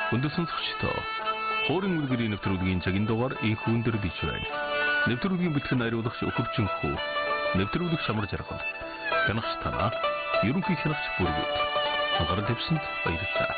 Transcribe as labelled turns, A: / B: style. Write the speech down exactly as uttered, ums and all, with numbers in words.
A: Өндөр сонсогчдоо хуурын үлгэрийн нэвтрүүлгийн цагийн дугаар ийхүүн дээр бич байна. Нэвтрүүлгийн бэлтгэн найруулагч Өхөвчөнхөө, нэвтрүүлэг Шамар Жаргал, хянагч Танаа, ерөнхий хянагч Бүргэд. Анхаарал тавьсанд баярлалаа.